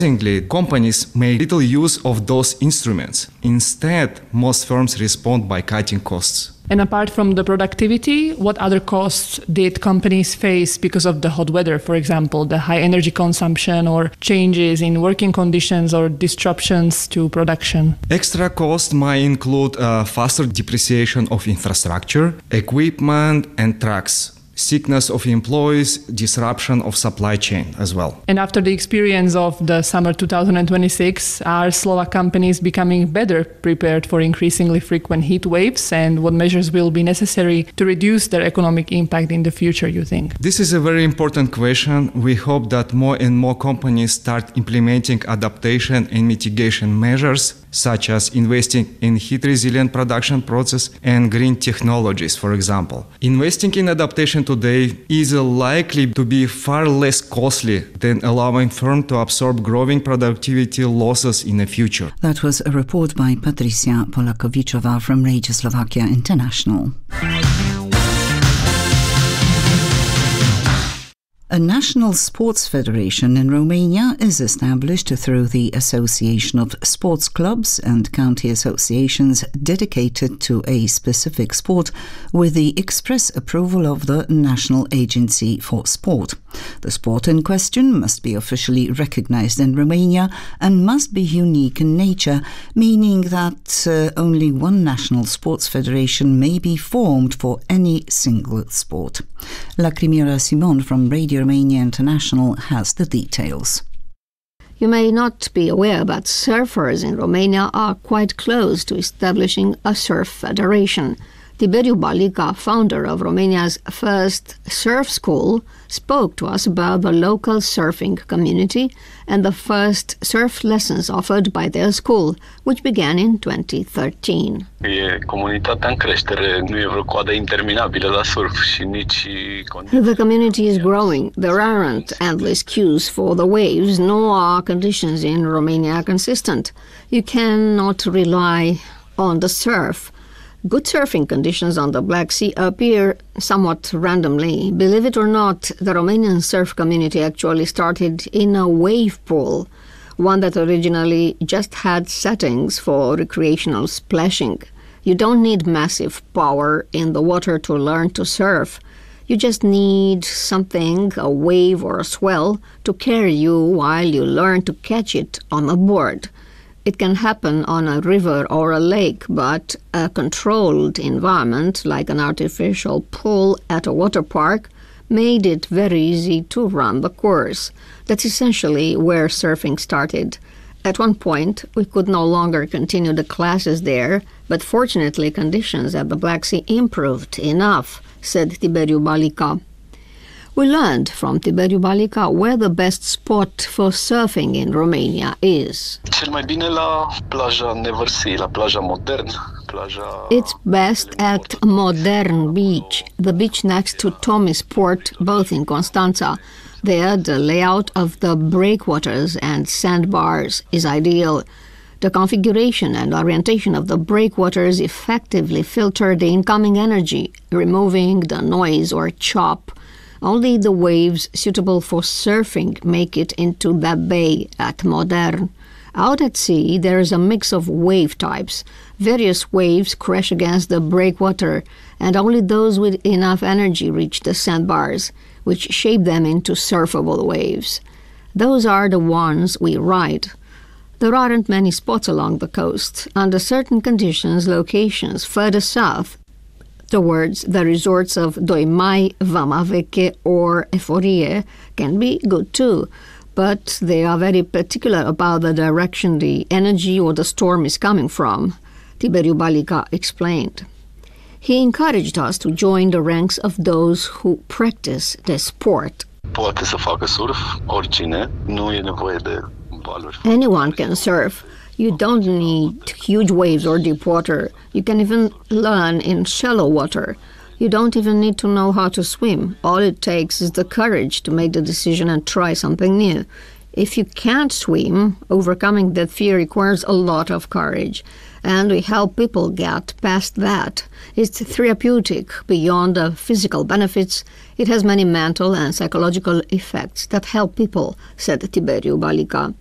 Surprisingly, companies make little use of those instruments. Instead, most firms respond by cutting costs. And apart from the productivity, what other costs did companies face because of the hot weather? For example, the high energy consumption or changes in working conditions or disruptions to production? Extra costs might include faster depreciation of infrastructure, equipment, and trucks. Sickness of employees, disruption of supply chain as well. And after the experience of the summer 2026, are Slovak companies becoming better prepared for increasingly frequent heat waves? And what measures will be necessary to reduce their economic impact in the future, you think? This is a very important question. We hope that more and more companies start implementing adaptation and mitigation measures, such as investing in heat-resilient production process and green technologies, for example. Investing in adaptation today is likely to be far less costly than allowing firms to absorb growing productivity losses in the future. That was a report by Patricia Polakovičová from Radio Slovakia International. A national sports federation in Romania is established through the Association of Sports Clubs and county associations dedicated to a specific sport with the express approval of the National Agency for Sport. The sport in question must be officially recognized in Romania and must be unique in nature, meaning that only one national sports federation may be formed for any single sport. Lacrimiola Simon from Radio Romania International has the details. You may not be aware, but surfers in Romania are quite close to establishing a surf federation. Tiberiu Balica, founder of Romania's first surf school, spoke to us about the local surfing community and the first surf lessons offered by their school, which began in 2013. The community is growing. There aren't endless queues for the waves, nor are conditions in Romania consistent. You cannot rely on the surf. Good surfing conditions on the Black Sea appear somewhat randomly. Believe it or not, the Romanian surf community actually started in a wave pool, one that originally just had settings for recreational splashing. You don't need massive power in the water to learn to surf. You just need something, a wave or a swell, to carry you while you learn to catch it on a board. It can happen on a river or a lake, but a controlled environment, like an artificial pool at a water park, made it very easy to run the course. That's essentially where surfing started. At one point, we could no longer continue the classes there, but fortunately conditions at the Black Sea improved enough, said Tiberiu Balica. We learned from Tiberiu Balica where the best spot for surfing in Romania is. It's best at Modern Beach, the beach next to Tomis Port, both in Constanța. There, the layout of the breakwaters and sandbars is ideal. The configuration and orientation of the breakwaters effectively filter the incoming energy, removing the noise or chop. Only the waves suitable for surfing make it into that bay at Modern. Out at sea, there is a mix of wave types. Various waves crash against the breakwater, and only those with enough energy reach the sandbars, which shape them into surfable waves. Those are the ones we ride. There aren't many spots along the coast. Under certain conditions, locations further south, towards the resorts of Doimai, Vama Veche, or Eforie, can be good too, but they are very particular about the direction the energy or the storm is coming from, Tiberiu Balica explained. He encouraged us to join the ranks of those who practice the sport. Anyone can surf. You don't need huge waves or deep water. You can even learn in shallow water. You don't even need to know how to swim. All it takes is the courage to make the decision and try something new. If you can't swim, overcoming that fear requires a lot of courage. And we help people get past that. It's therapeutic beyond the physical benefits. It has many mental and psychological effects that help people, said Tiberiu Balica.